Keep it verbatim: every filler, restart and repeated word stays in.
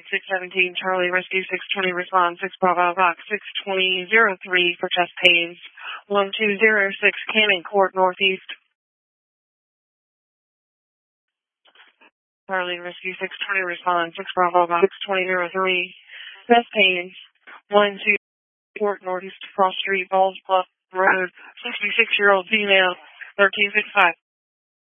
six seventeen, Charlie Rescue six twenty, respond six Bravo Box six twenty oh three for chest pains. one two zero six, Cannon Court, Northeast. Charlie Rescue six twenty, respond six Bravo Box six twenty oh three, chest pains. one two Court, Northeast, Cross Street, Balls Bluff Road, sixty-six-year-old female, thirteen fifty-five.